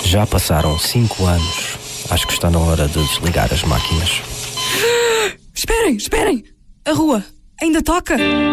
Já passaram 5 anos. Acho que está na hora de desligar as máquinas. Esperem! A rua ainda toca!